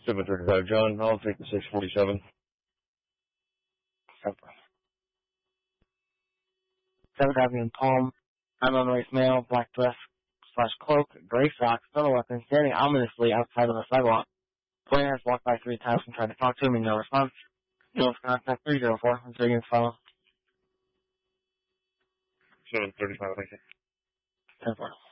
735 John, I'll take the 647. 7th Avenue Palm, unknown male, black dress / cloak, gray socks, no weapon, standing ominously outside of the sidewalk. Player has walked by 3 times and tried to talk to him, and no response. You must contact 304 until you can follow. 735, thank you. 10-4.